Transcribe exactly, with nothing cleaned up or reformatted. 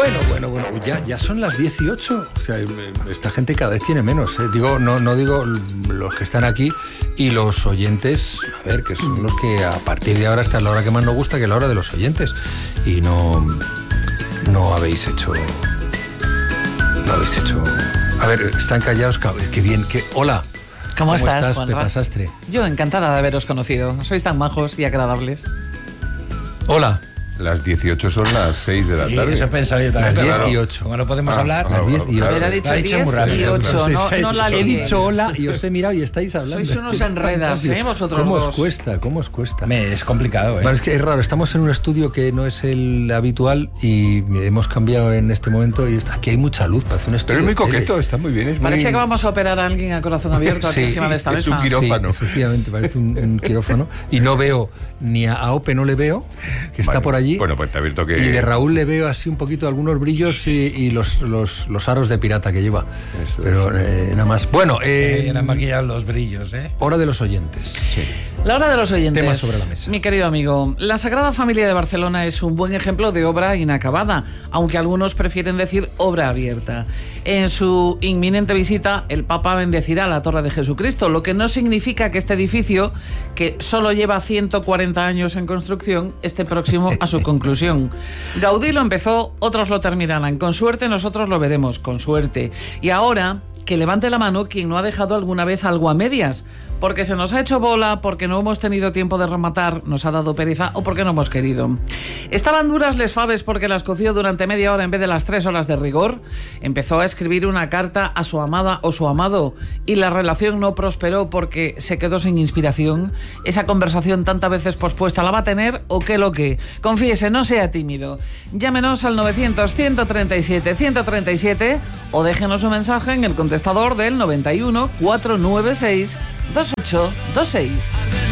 Bueno, bueno, bueno, ya, ya son las dieciocho. O sea, esta gente cada vez tiene menos, ¿eh? Digo, no, no digo los que están aquí y los oyentes, a ver, que son los que a partir de ahora, esta es la hora que más nos gusta, que es la hora de los oyentes. Y no, no habéis hecho... No habéis hecho... A ver, están callados, qué bien, que... Hola. ¿Cómo, ¿Cómo estás, estás, Juanra? Pepa Sastre? Yo encantada de haberos conocido. Sois tan majos y agradables. Hola. Las dieciocho son las seis de la sí, tarde. Eso he pensado yo también. Las diez claro. y ocho. Como no podemos Ah, hablar. ah, Las diez y A ocho. ver, ha dicho Lo ha dicho diez muy rápido. y ocho. No, no la He liéis. dicho hola y os he mirado y estáis hablando. Sois unos enredas, ¿eh? Vosotros ¿Cómo dos. os cuesta? ¿Cómo os cuesta? Me, es complicado, ¿eh? Bueno, es que es raro, estamos en un estudio que no es el habitual y hemos cambiado en este momento y está, aquí hay mucha luz, parece un estudio. Pero es muy de tele. coqueto, está muy bien. Es Parece muy... que vamos a operar a alguien a corazón abierto aquí Sí, encima de esta es mesa. un quirófano. Sí, efectivamente, parece un, un quirófano. Y no veo, ni a, a Ope no le veo, que está Bueno, por allí. Bueno, pues te he abierto que... Y de Raúl le veo así un poquito algunos brillos y, y los, los, los aros de pirata que lleva. Eso Pero es. eh, nada más. Bueno, eh, Eh, han maquillado los brillos, ¿eh? hora de los oyentes. Sí. La hora de los oyentes. Temas sobre la mesa. Mi querido amigo, la Sagrada Familia de Barcelona es un buen ejemplo de obra inacabada, aunque algunos prefieren decir obra abierta. En su inminente visita, el Papa bendecirá la Torre de Jesucristo, lo que no significa que este edificio, que solo lleva ciento cuarenta años en construcción, esté próximo a su conclusión. Gaudí lo empezó, otros lo terminarán. Con suerte nosotros lo veremos, con suerte. Y ahora, que levante la mano quien no ha dejado alguna vez algo a medias, porque se nos ha hecho bola, porque no hemos tenido tiempo de rematar, nos ha dado pereza o porque no hemos querido. ¿Estaban duras les faves porque las coció durante media hora en vez de las tres horas de rigor? Empezó a escribir una carta a su amada o su amado y la relación no prosperó porque se quedó sin inspiración. ¿Esa conversación tantas veces pospuesta la va a tener o qué lo que? Confiese, no sea tímido. Llámenos al novecientos, ciento treinta y siete, ciento treinta y siete o déjenos un mensaje en el contestador del noventa y uno, cuatrocientos noventa y seis, veintiocho veintiséis.